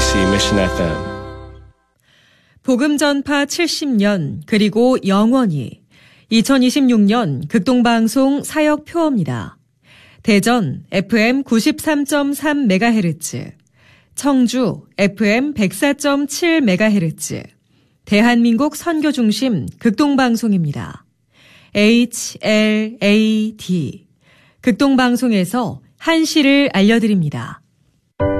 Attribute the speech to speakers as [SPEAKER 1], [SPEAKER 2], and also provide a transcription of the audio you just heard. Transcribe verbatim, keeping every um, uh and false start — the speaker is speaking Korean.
[SPEAKER 1] 케이비씨 Mission 에프엠.
[SPEAKER 2] 복음 전파 칠십 년 그리고 영원히 이천이십육 년 극동방송 사역 표어입니다. 대전 에프엠 구십삼 점 삼 메가헤르츠, 청주 에프엠 백사 점 칠 메가헤르츠, 대한민국 선교중심 극동방송입니다. 에이치 엘 에이 디 극동방송에서 한시를 알려드립니다.